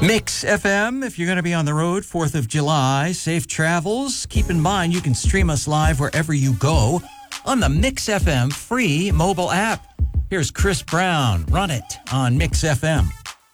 Mix FM, if you're going to be on the road, 4th of July, safe travels. Keep in mind, you can stream us live wherever you go on the Mix FM free mobile app. Here's Chris Brown. Run it on Mix FM.